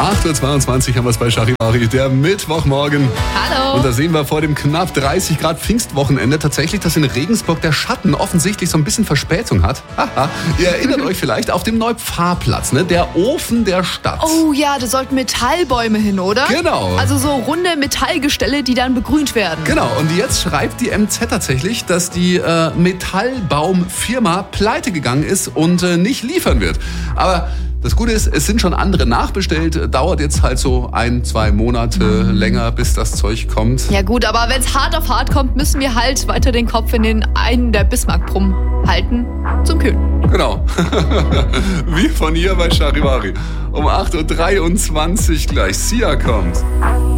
8.22 Uhr haben wir es bei Charivari, der Mittwochmorgen. Hallo. Und da sehen wir vor dem knapp 30 Grad Pfingstwochenende tatsächlich, dass in Regensburg der Schatten offensichtlich so ein bisschen Verspätung hat. Haha. Ihr erinnert euch vielleicht auf dem Neupfarrplatz, ne? Der Ofen der Stadt. Oh ja, da sollten Metallbäume hin, oder? Genau. Also so runde Metallgestelle, die dann begrünt werden. Genau, und jetzt schreibt die MZ tatsächlich, dass die Metallbaumfirma pleite gegangen ist und nicht liefern wird. Aber das Gute ist, es sind schon andere nachbestellt. Dauert jetzt halt so 1-2 Monate länger, bis das Zeug kommt. Ja gut, aber wenn es hart auf hart kommt, müssen wir halt weiter den Kopf in den einen der Bismarck-Brumm halten zum Kühlen. Genau. Wie von hier bei Charivari. Um 8.23 Uhr gleich. Sia kommt.